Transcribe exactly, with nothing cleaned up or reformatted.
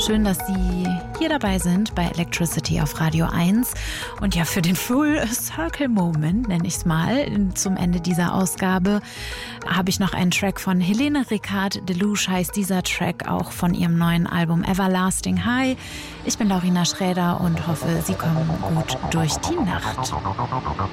Schön, dass Sie hier dabei sind bei Electricity auf Radio eins. Und ja, für den Full Circle Moment, nenne ich es mal, zum Ende dieser Ausgabe, habe ich noch einen Track von Helene Ricard. Deluge heißt dieser Track, auch von ihrem neuen Album Everlasting High. Ich bin Laurina Schräder und hoffe, Sie kommen gut durch die Nacht.